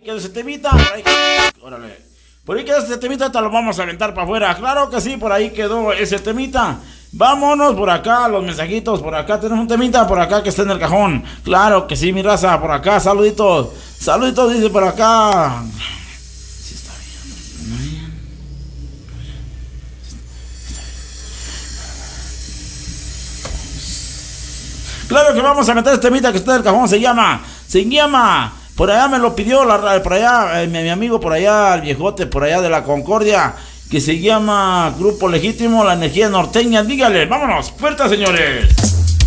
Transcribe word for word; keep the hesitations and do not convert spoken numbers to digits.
queda ese temita, por ahí, órale, por ahí queda ese temita, te lo vamos a aventar para afuera, claro que sí, por ahí quedó ese temita. Vámonos por acá, los mensajitos, por acá tenemos un temita, por acá que está en el cajón, claro que sí, mi raza, por acá, saluditos, saluditos, dice por acá. Sí está bien, claro que vamos a meter este temita que está en el cajón, se llama, se llama... Por allá me lo pidió, la, por allá, eh, mi, mi amigo por allá, el viejote, por allá de la Concordia, que se llama Grupo Legítimo, la energía norteña. Dígale, vámonos, fuertes señores.